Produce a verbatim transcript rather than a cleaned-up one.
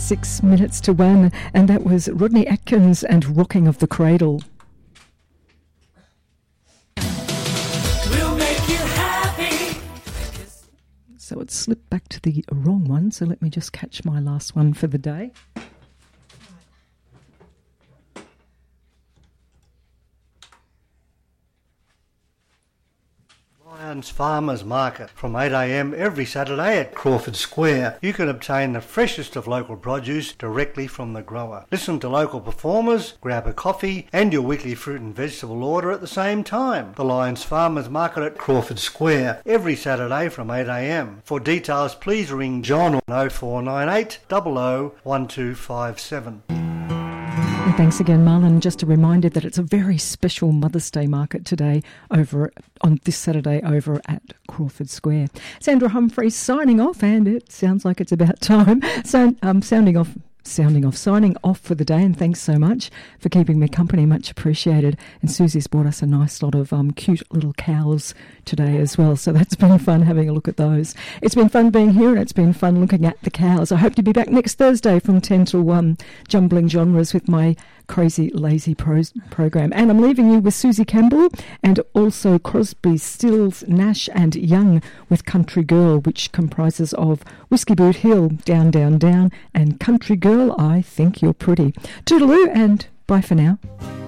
Six minutes to one, and that was Rodney Atkins and Rocking of the Cradle. We'll make you happy. So it slipped back to the wrong one, so let me just catch my last one for the day. Lyons Farmers Market from eight a m every Saturday at Crawford Square. You can obtain the freshest of local produce directly from the grower. Listen to local performers, grab a coffee and your weekly fruit and vegetable order at the same time. The Lyons Farmers Market at Crawford Square every Saturday from eight a m. For details, please ring John on oh four nine eight, zero zero one two five seven. And thanks again, Marlon. Just a reminder that it's a very special Mother's Day market today over on this Saturday over at Crawford Square. Sandra Humphreys signing off, and it sounds like it's about time. So, um, sounding off. Sounding off, signing off for the day, and thanks so much for keeping me company, much appreciated. And Susie's brought us a nice lot of um, cute little cows today as well, so that's been fun having a look at those. It's been fun being here, and it's been fun looking at the cows. I hope to be back next Thursday from ten till one, jumbling genres with my crazy lazy pros program. And I'm leaving you with Susie Campbell and also Crosby, Stills, Nash and Young with Country Girl, which comprises of Whiskey Boot Hill, Down, Down, Down, and Country Girl, I Think You're Pretty. Toodaloo and bye for now.